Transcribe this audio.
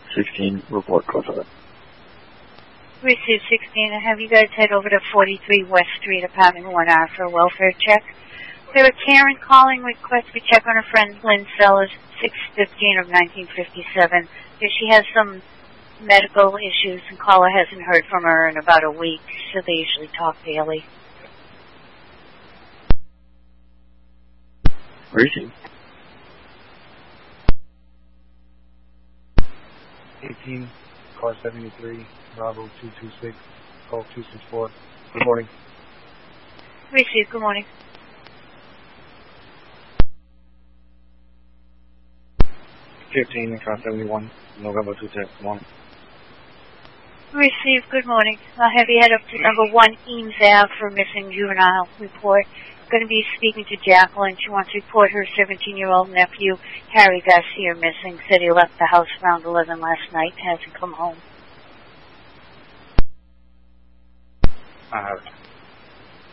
16, report call for that. Receive 16, and have you guys head over to 43 West Street, apartment 1R for a welfare check. There was Karen calling, request we check on her friend Lynn Sellers, 6/15 of 1957. She has some medical issues, and caller hasn't heard from her in about a week, so they usually talk daily. Receive. 18, car 73, Bravo 226, call 264. Good morning. Receive, good morning. 15, car 71, November 261. Receive, good morning. I'll have you head up to number 1 Eames Ave for missing juvenile report. Going to be speaking to Jacqueline. She wants to report her 17-year-old nephew, Harry Garcia, missing. Said he left the house around 11 last night, hasn't come home. I have it.